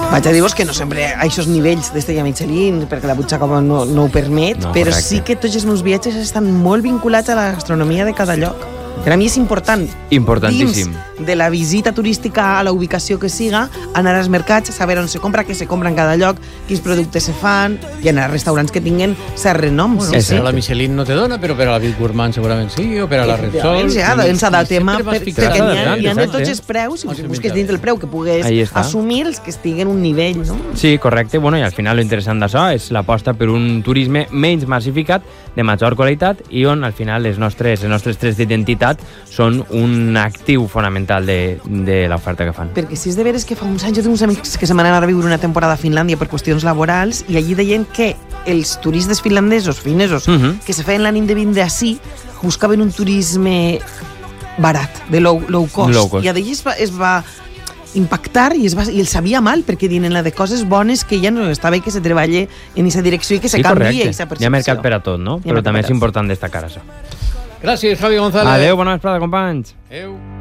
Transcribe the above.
Vaig a dir-vos que no sempre a aquests nivells d'Estrella Michelin, perquè la butxaca no ho permet, però sí que tots els meus viatges estan molt vinculats a la gastronomia de cada lloc. Per a mi és important, importantíssim, dins de la visita turística a la ubicació que siga, anar als mercats, saber on se compra, què se compra en cada lloc, quins productes se fan, i anar a restaurants que tinguen certs renoms. Bueno, per a la Michelin no te dona, però per a la Vic Gourmand segurament sí, o per a la Repsol... Ens adaptem perquè n'hi ha de tots els preus, i busques dins del preu que pugues assumir els que estiguen en un nivell, no? Sí, correcte. Bueno, i al final l'interessant d'això és l'aposta per un turisme menys massificat, de major qualitat, i on al final les nostres trets d'identitat són un actiu fonamental de l'oferta que fan. Perquè si és de veres que fa uns anys jo tinc uns amics que se van anar a viure una temporada a Finlàndia per qüestions laborals i allí deien que els turistes finlandesos, que se feien l'ànim de vindre ací, buscaven un turisme barat, de low cost. I d'allí es va impactar i el sabia mal, perquè diuen la de coses bones que ja no està bé que se treballe en aquesta direcció i que se canvie aquesta percepció. Hi ha mercat per a tot, no? Però també és important destacar això. Gràcies, Javi González. Adéu, bona vesprada, companys. Adéu.